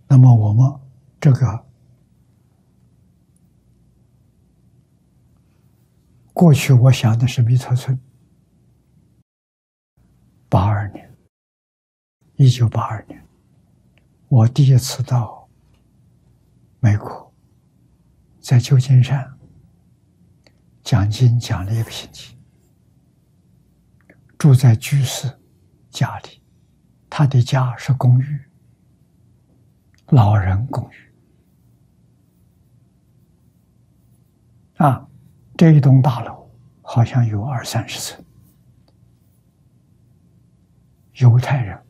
那么我们这个过去我想的是弥陀村，82年，1982年，我第一次到美国，在旧金山讲经讲了1个星期，住在居士家里，他的家是公寓，老人公寓。这一栋大楼好像有20-30层，犹太人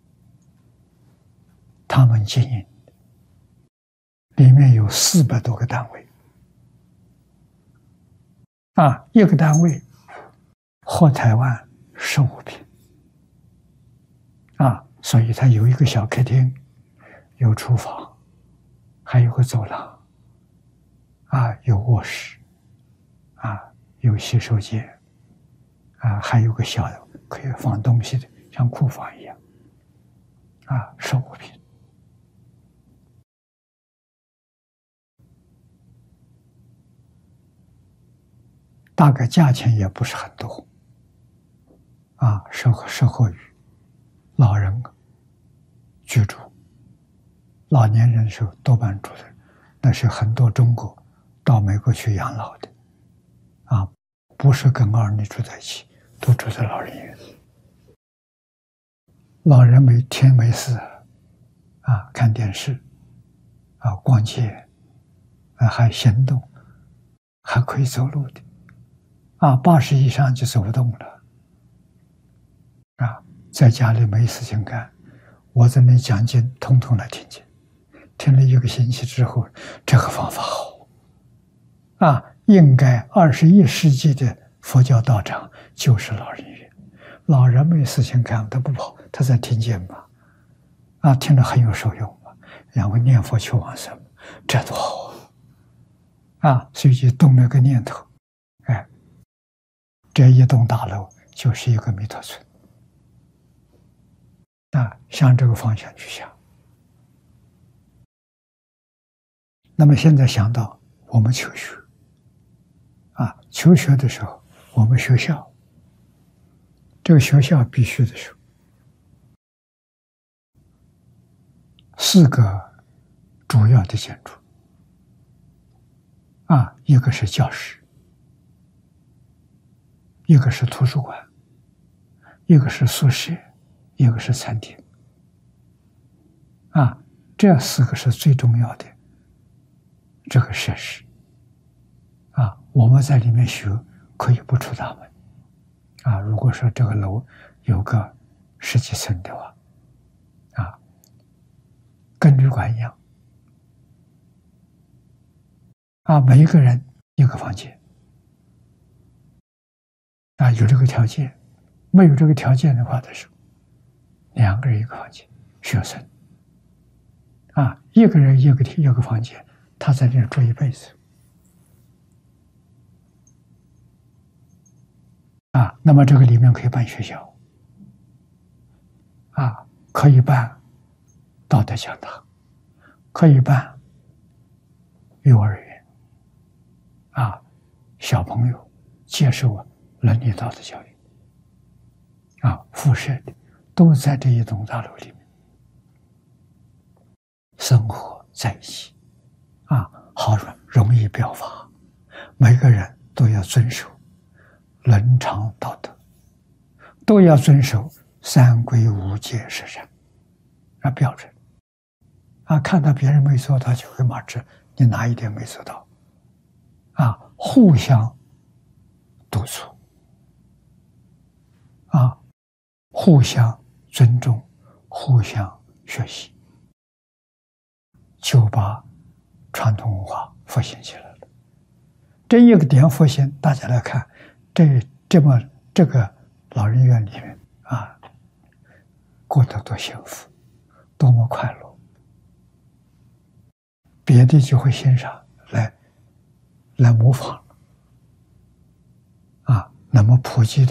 他们经营，里面有400多个单位，一个单位和台湾15平，所以它有一个小客厅，有厨房，还有个走廊，有卧室，有洗手间，还有个小的可以放东西的，像库房一样，15平。大概价钱也不是很多，适合于老人居住。老年人是多半住的，那是很多中国到美国去养老的，不是跟儿女住在一起，都住在老人院。老人每天没事，看电视，逛街，还行动，还可以走路的。80以上就走不动了，在家里没事情干，我在那讲经，统统来听经，听了1个星期之后，这个方法好，应该21世纪的佛教道场就是老人院，老人没事情干，他不跑，他在听经嘛，听了很有受用嘛，然后念佛求往生，这多好所以就动了个念头，这一栋大楼就是一个弥陀村，向这个方向去想。那么现在想到我们求学，求学的时候，我们学校，这个学校必须的是4个主要的建筑，一个是教室，一个是图书馆，一个是宿舍，一个是餐厅，这4个是最重要的这个设施，我们在里面学可以不出大门，如果说这个楼有个10几层的话，跟旅馆一样，每一个人一个房间，有这个条件，没有这个条件的话的时候，2个人一个房间，学生，一个人一个房间，他在这里住一辈子，那么这个里面可以办学校，可以办道德讲堂，可以办幼儿园，小朋友接受伦理道德教育，附设的都在这一栋大楼里面生活在一起，好容易表达，每个人都要遵守伦常道德，都要遵守3规5戒10善，标准，看到别人没做到就会骂之，你哪一点没做到，互相督促，互相尊重，互相学习，就把传统文化复兴起来了。这一个点复兴，大家来看，这个老人院里面过得多幸福，多么快乐，别的就会欣赏来模仿，那么普及的